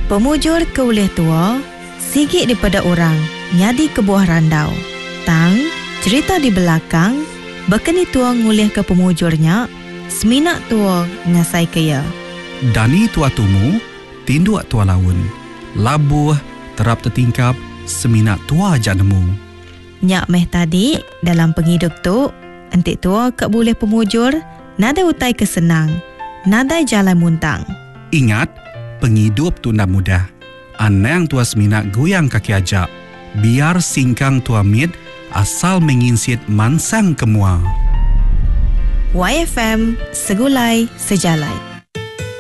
Pemujur ke ulih tua, sigit daripada orang, nyadi ke buah randau. Tang, cerita di belakang, bekeni tua ngulih ke pemujurnya, seminak tua ngasai kaya. Dani tua tumu, tinduak tua laun. Labuh, terap tertingkap, seminak tua jak nemu. Nyak meh tadi, dalam penghidup tu, entik tua kak boleh pemujur, nada utai kesenang, nada jalan muntang. Ingat, penghidup tu ndak mudah. Anang tua seminak goyang kaki ajak. Biar singkang tua mit, asal menginsit mansang kemua. YFM, segulai sejalai.